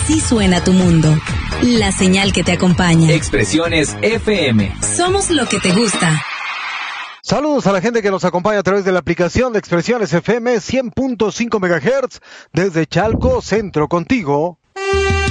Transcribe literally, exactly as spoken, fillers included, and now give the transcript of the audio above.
Así suena tu mundo. La señal que te acompaña. Expresiones F M. Somos lo que te gusta. Saludos a la gente que nos acompaña a través de la aplicación de Expresiones F M cien punto cinco megahertz desde Chalco, Centro, contigo.